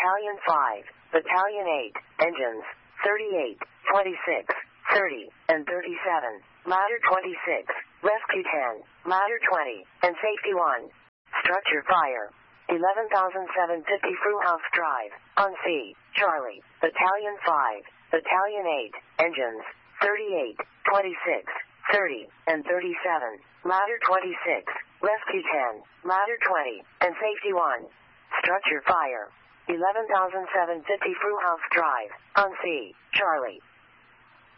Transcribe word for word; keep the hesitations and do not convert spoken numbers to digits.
Battalion five, Battalion eight, engines, thirty-eight, twenty-six, thirty, and thirty-seven, ladder twenty-six, rescue ten, ladder twenty, and safety one. Structure fire. eleven thousand seven hundred fifty Fruhaus Drive, on C, Charlie, Battalion five, Battalion eight, engines, thirty-eight, twenty-six, thirty, and thirty-seven, ladder twenty-six, rescue ten, ladder twenty, and safety one. Structure fire. eleven thousand seven hundred fifty Fruhaus Drive, on C, Charlie,